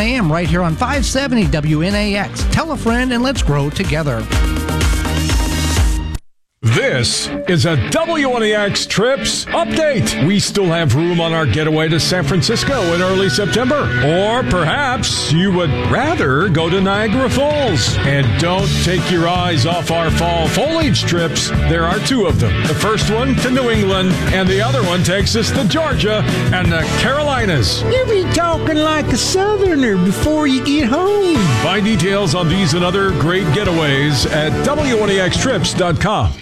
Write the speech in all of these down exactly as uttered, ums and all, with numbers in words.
a m right here on five seventy W N A X. Tell a friend and let's grow together. This is a W N A X Trips update. We still have room on our getaway to San Francisco in early September. Or perhaps you would rather go to Niagara Falls. And don't take your eyes off our fall foliage trips. There are two of them. The first one to New England, and the other one takes us to Georgia and the Carolinas. You be talking like a southerner before you get home. Find details on these and other great getaways at W N A X trips dot com.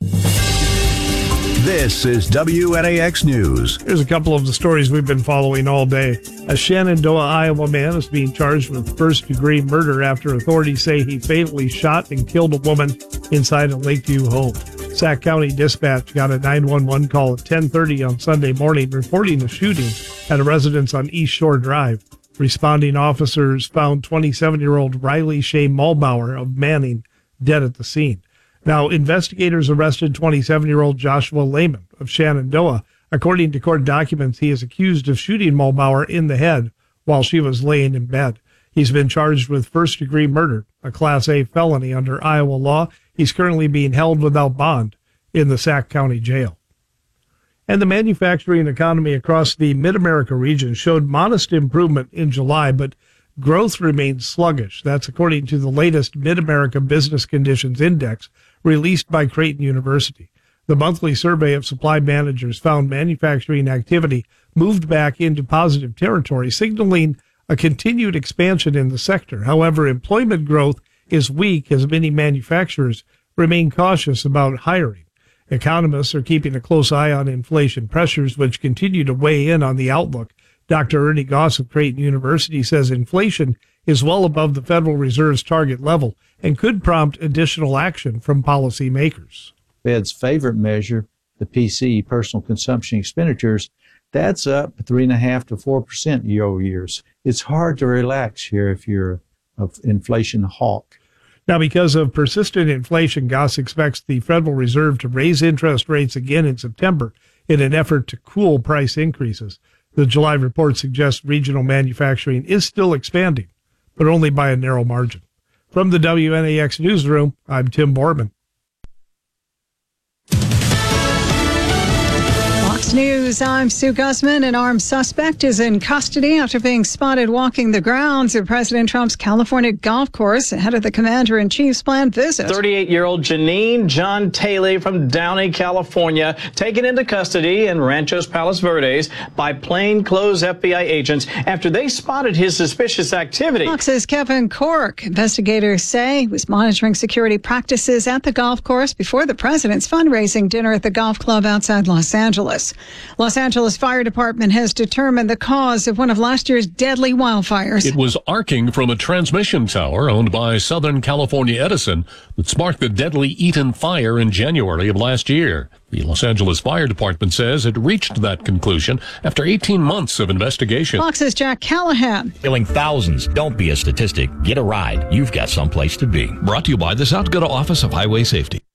This is W N A X News. Here's a couple of the stories we've been following all day. A Shenandoah, Iowa man is being charged with first-degree murder after authorities say he fatally shot and killed a woman inside a Lakeview home. Sac County Dispatch got a nine one one call at ten thirty on Sunday morning reporting a shooting at a residence on East Shore Drive. Responding officers found twenty-seven-year-old Riley Shea Mulbauer of Manning dead at the scene. Now, investigators arrested twenty-seven-year-old Joshua Lehman of Shenandoah. According to court documents, he is accused of shooting Mulbauer in the head while she was laying in bed. He's been charged with first-degree murder, a Class A felony under Iowa law. He's currently being held without bond in the Sac County Jail. And the manufacturing economy across the Mid-America region showed modest improvement in July, but growth remains sluggish. That's according to the latest Mid-America Business Conditions Index released by Creighton University. The monthly survey of supply managers found manufacturing activity moved back into positive territory, signaling a continued expansion in the sector. However, employment growth is weak as many manufacturers remain cautious about hiring. Economists are keeping a close eye on inflation pressures, which continue to weigh in on the outlook. Doctor Ernie Goss of Creighton University says inflation is well above the Federal Reserve's target level and could prompt additional action from policymakers. Fed's favorite measure, the P C E, personal consumption expenditures, that's up three and a half to four percent year over years. It's hard to relax here if you're an inflation hawk. Now, because of persistent inflation, Goss expects the Federal Reserve to raise interest rates again in September in an effort to cool price increases. The July report suggests regional manufacturing is still expanding, but only by a narrow margin. From the W N A X Newsroom, I'm Tim Borman. Fox News, I'm Sue Guzman. An armed suspect is in custody after being spotted walking the grounds of President Trump's California golf course ahead of the commander-in-chief's planned visit. thirty-eight-year-old Janine John Taylor from Downey, California, taken into custody in Ranchos Palos Verdes by plainclothes F B I agents after they spotted his suspicious activity. Fox's Kevin Cork. Investigators say he was monitoring security practices at the golf course before the president's fundraising dinner at the golf club outside Los Angeles. Los Angeles Fire Department has determined the cause of one of last year's deadly wildfires. It was arcing from a transmission tower owned by Southern California Edison that sparked the deadly Eaton fire in January of last year. The Los Angeles Fire Department says it reached that conclusion after eighteen months of investigation. Fox's Jack Callahan. Killing thousands. Don't be a statistic. Get a ride. You've got someplace to be. Brought to you by the South Dakota Office of Highway Safety.